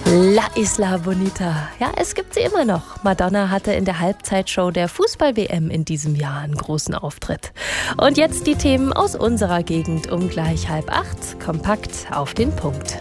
La Isla Bonita. Ja, es gibt sie immer noch. Madonna hatte in der Halbzeitshow der Fußball-WM in diesem Jahr einen großen Auftritt. Und jetzt die Themen aus unserer Gegend um gleich 7:30. Kompakt auf den Punkt.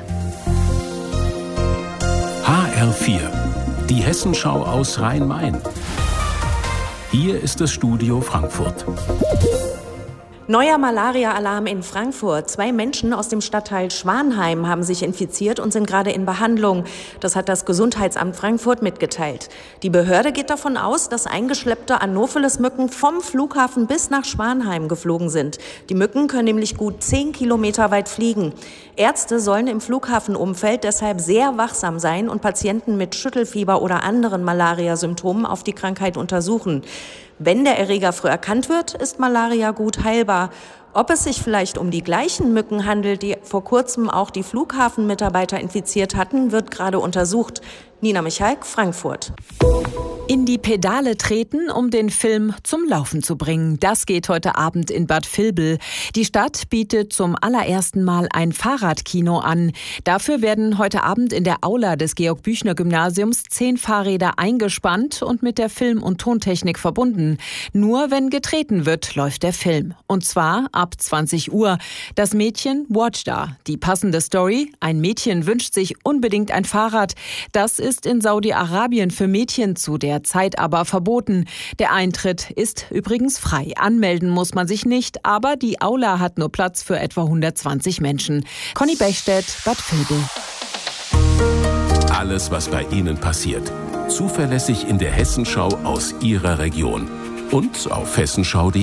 HR4, die Hessenschau aus Rhein-Main. Hier ist das Studio Frankfurt. Neuer Malaria-Alarm in Frankfurt. 2 Menschen aus dem Stadtteil Schwanheim haben sich infiziert und sind gerade in Behandlung. Das hat das Gesundheitsamt Frankfurt mitgeteilt. Die Behörde geht davon aus, dass eingeschleppte Anopheles-Mücken vom Flughafen bis nach Schwanheim geflogen sind. Die Mücken können nämlich gut 10 Kilometer weit fliegen. Ärzte sollen im Flughafenumfeld deshalb sehr wachsam sein und Patienten mit Schüttelfieber oder anderen Malaria-Symptomen auf die Krankheit untersuchen. Wenn der Erreger früh erkannt wird, ist Malaria gut heilbar. Ob es sich vielleicht um die gleichen Mücken handelt, die vor kurzem auch die Flughafenmitarbeiter infiziert hatten, wird gerade untersucht. Nina Michalk, Frankfurt. In die Pedale treten, um den Film zum Laufen zu bringen. Das geht heute Abend in Bad Vilbel. Die Stadt bietet zum allerersten Mal ein Fahrradkino an. Dafür werden heute Abend in der Aula des Georg-Büchner-Gymnasiums 10 Fahrräder eingespannt und mit der Film- und Tontechnik verbunden. Nur wenn getreten wird, läuft der Film. Und zwar ab 20 Uhr. Das Mädchen Watchda. Die passende Story: Ein Mädchen wünscht sich unbedingt ein Fahrrad. Das ist in Saudi-Arabien für Mädchen zu der Zeit aber verboten. Der Eintritt ist übrigens frei. Anmelden muss man sich nicht, aber die Aula hat nur Platz für etwa 120 Menschen. Conny Bechstedt, Bad Vilbel. Alles, was bei Ihnen passiert. Zuverlässig in der Hessenschau aus Ihrer Region. Und auf hessenschau.de.